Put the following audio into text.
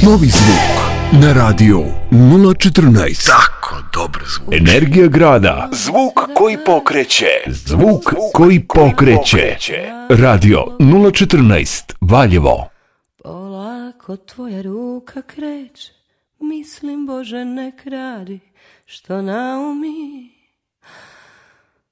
Novi zvuk na radio 014. Tako dobro zvuči. Energija grada. Zvuk koji pokreće. Zvuk koji pokreće. Radio 014 Valjevo. Polako tvoja ruka kreće, mislim Bože nek radi što naumi.